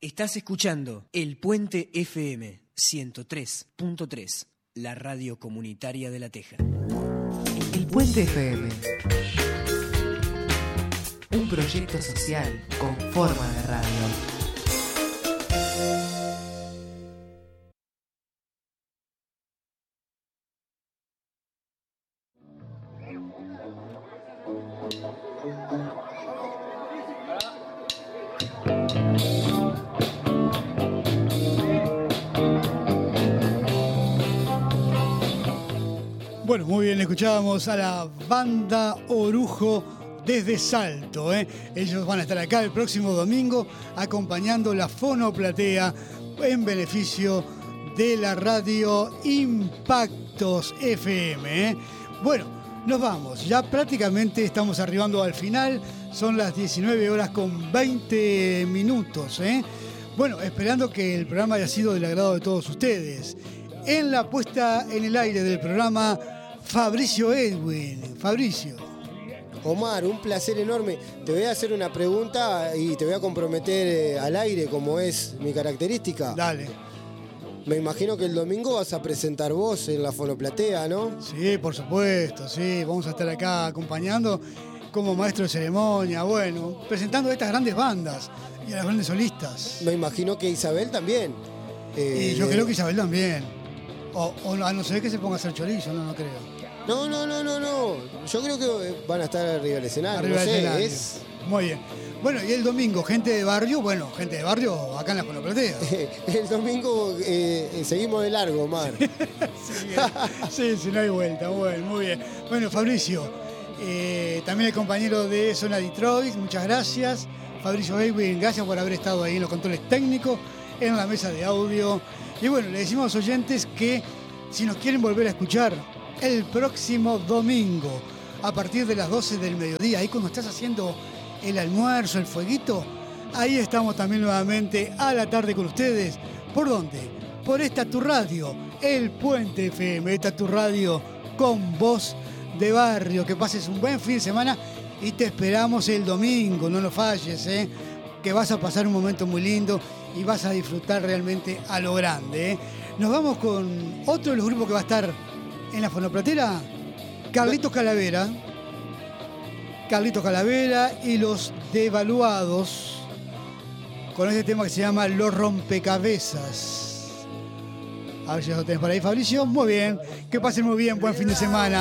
Estás escuchando El Puente FM 103.3, la radio comunitaria de La Teja. El Puente FM, un proyecto social con forma de radio. Bueno, muy bien, escuchábamos a la banda Orujo desde Salto. Ellos van a estar acá el próximo domingo acompañando la Fonoplatea en beneficio de la radio Impactos FM. Bueno, nos vamos, ya prácticamente estamos arribando al final, son las 19 horas con 20 minutos. Bueno, esperando que el programa haya sido del agrado de todos ustedes. En la puesta en el aire del programa, Fabricio Edwin. Fabricio. Omar, un placer enorme. Te voy a hacer una pregunta y te voy a comprometer al aire, como es mi característica. Dale. Me imagino que el domingo vas a presentar vos en la Fonoplatea, ¿no? Sí, por supuesto, sí. Vamos a estar acá acompañando como maestro de ceremonia, bueno, presentando a estas grandes bandas y a las grandes solistas. Me imagino que Isabel también. Y yo creo que Isabel también. O a no ser que se ponga a hacer chorizo, no creo. No. Yo creo que van a estar arriba del escenario. Arriba del escenario. Es... Muy bien. Bueno, y el domingo, gente de barrio acá en la Fonoplatea. El domingo seguimos de largo, Omar. Sí, no hay vuelta. Bueno, muy bien. Bueno, Fabricio, también el compañero de Zona Detroit, muchas gracias. Fabricio Edwin, gracias por haber estado ahí en los controles técnicos, en la mesa de audio. Y bueno, le decimos a los oyentes que si nos quieren volver a escuchar el próximo domingo, a partir de las 12 del mediodía, ahí cuando estás haciendo el almuerzo, el fueguito, ahí estamos también nuevamente a la tarde con ustedes. ¿Por dónde? Por esta tu radio, El Puente FM, esta tu radio con voz de barrio. Que pases un buen fin de semana y te esperamos el domingo, no lo falles, que vas a pasar un momento muy lindo y vas a disfrutar realmente a lo grande. Nos vamos con otro de los grupos que va a estar en la Fonoplatera, Carlitos Calavera y los Devaluados, con este tema que se llama Los Rompecabezas. A ver si lo tenés por ahí, Fabricio. Muy bien, que pasen muy bien, buen fin de semana.